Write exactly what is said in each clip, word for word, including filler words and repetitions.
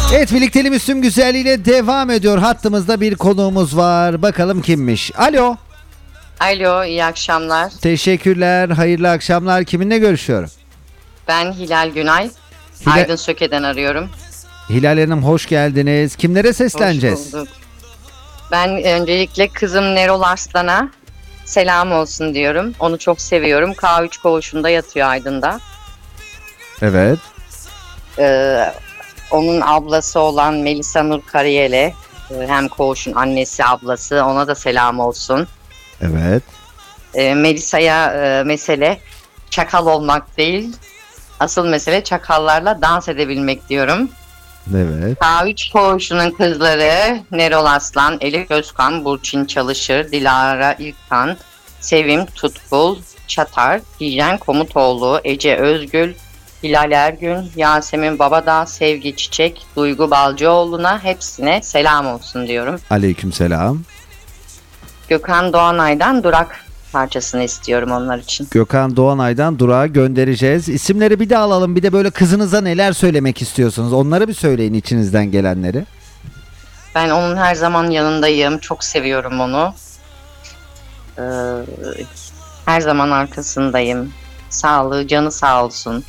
Evet, birlikteliğimiz tüm güzelliğiyle devam ediyor. Hattımızda bir konuğumuz var. Bakalım kimmiş? Alo. Alo, iyi akşamlar. Teşekkürler, hayırlı akşamlar. Kiminle görüşüyorum? Ben Hilal Günay. Hilal... Aydın Söke'den arıyorum. Hilal Hanım hoş geldiniz. Kimlere sesleneceğiz? Hoş bulduk. Ben öncelikle kızım Nerol Arslan'a selam olsun diyorum. Onu çok seviyorum. K üç koğuşunda yatıyor Aydın'da. Evet. Ee, onun ablası olan Melisa Nur Karayel'e, hem koğuşun annesi ablası, ona da selam olsun. Evet. Ee, Melisa'ya e, mesele çakal olmak değil, asıl mesele çakallarla dans edebilmek diyorum. Evet. K üç koğuşunun kızları Nerol Aslan, Elif Özkan, Burçin Çalışır, Dilara İlkan, Sevim Tutkul, Çatar, Dijen Komutoğlu, Ece Özgül, Hilal Ergün, Yasemin Babadağ, Sevgi Çiçek, Duygu Balcıoğlu'na hepsine selam olsun diyorum. Aleykümselam. Gökhan Doğanay'dan Durak parçasını istiyorum onlar için. Gökhan Doğanay'dan Durak'a göndereceğiz. İsimleri bir de alalım. Bir de böyle kızınıza neler söylemek istiyorsunuz? Onları bir söyleyin, içinizden gelenleri. Ben onun her zaman yanındayım. Çok seviyorum onu. Ee, her zaman arkasındayım. Sağlığı, canı sağ olsun.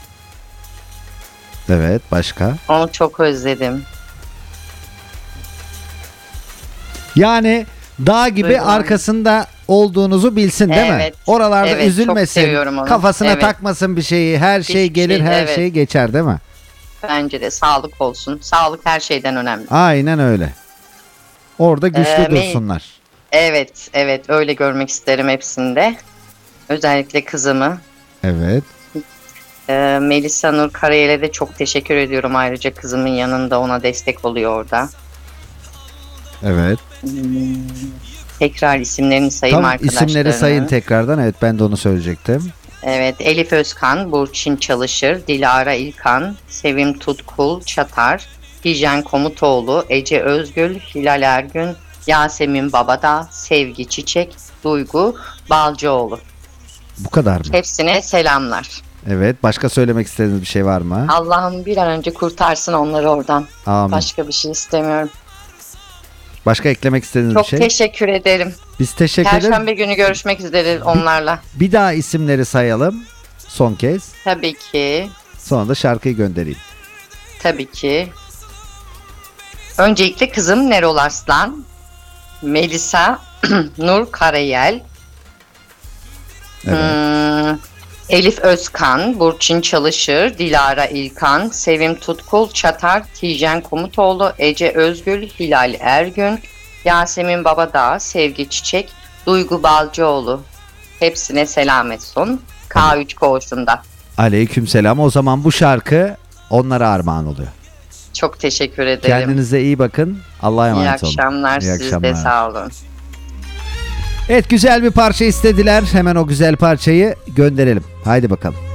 Evet, başka? Onu çok özledim. Yani dağ gibi Duygular. Arkasında olduğunuzu bilsin, değil Evet, mi? Oralarda evet, çok üzülmesin. seviyorum onu. Kafasına Evet. takmasın bir şeyi. Her şey Hiçbir gelir, şey, her evet. şey geçer, değil mi? Bence de sağlık olsun. Sağlık her şeyden önemli. Aynen öyle. Orada güçlü Ee, dursunlar. Evet, evet, öyle görmek isterim hepsinde. Özellikle kızımı. Evet. Ee, Melisa Nur Karayel'e de çok teşekkür ediyorum. Ayrıca kızımın yanında ona destek oluyor orada. Evet. Hmm. Tekrar isimlerini sayayım Tamam, arkadaşlarına. isimleri sayın tekrardan. Evet, ben de onu söyleyecektim. Evet, Elif Özkan, Burçin Çalışır, Dilara İlkan, Sevim Tutkul, Çatar, Dijen Komutoğlu, Ece Özgül, Hilal Ergün, Yasemin Babadağ, Sevgi Çiçek, Duygu Balcıoğlu. Bu kadar mı? Hepsine selamlar. Evet. Başka söylemek istediğiniz bir şey var mı? Allah'ım bir an önce kurtarsın onları oradan. Amin. Başka bir şey istemiyorum. Başka eklemek istediğiniz Çok bir şey? teşekkür ederim. Biz teşekkür ederiz. Perşembe günü görüşmek üzere onlarla. Bir daha isimleri sayalım. Son kez. Tabii ki. Sonra da şarkıyı göndereyim. Tabii ki. Öncelikle kızım Nerol Arslan, Melisa Nur Karayel, Evet. hmm, Elif Özkan, Burçin Çalışır, Dilara İlkan, Sevim Tutkul, Çatar, Tijen Komutoğlu, Ece Özgül, Hilal Ergün, Yasemin Babadağ, Sevgi Çiçek, Duygu Balcıoğlu. Hepsine selam etsin. K üç koğuşunda. Aleykümselam. O zaman bu şarkı onlara armağan oluyor. Çok teşekkür ederim. Kendinize iyi bakın. Allah'a İyi emanet olun. akşamlar. İyi Siz de akşamlar. sağ olun. Evet, güzel bir parça istediler. Hemen o güzel parçayı gönderelim. Haydi bakalım.